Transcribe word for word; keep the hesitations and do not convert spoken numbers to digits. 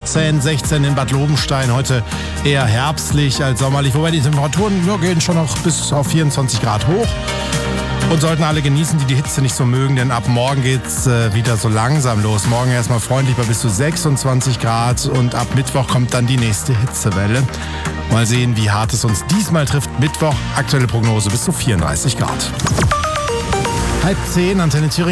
vierzehn, sechzehn in Bad Lobenstein. Heute eher herbstlich als sommerlich, wobei die Temperaturen ja, gehen schon noch bis auf vierundzwanzig Grad hoch. Und sollten alle genießen, die die Hitze nicht so mögen, denn ab morgen geht's äh, wieder so langsam los. Morgen erstmal freundlich bei bis zu sechsundzwanzig Grad und ab Mittwoch kommt dann die nächste Hitzewelle. Mal sehen, wie hart es uns diesmal trifft. Mittwoch, aktuelle Prognose bis zu vierunddreißig Grad. Halb zehn, Antenne Thüringen.